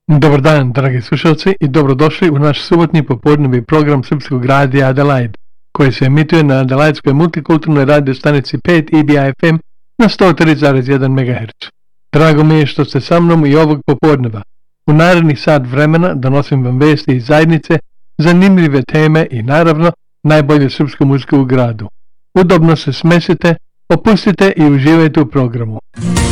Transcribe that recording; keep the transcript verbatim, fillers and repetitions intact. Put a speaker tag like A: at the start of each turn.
A: Dobar dan, dragi slušalci, i dobrodošli u naš subotnji popodnevni program Srpskog radija Adelaide, koji se emituje na Adelaidskoj multikulturnoj radio stanici pet E B I F M na sto tri zarez jedan megaherca. Drago mi je što ste sa mnom i ovog popodneva. U narednih sat vremena donosim vam vesti iz zajednice, zanimljive teme i naravno najbolje srpsku muziku u gradu. Udobno se smesite, opustite i uživajte u programu.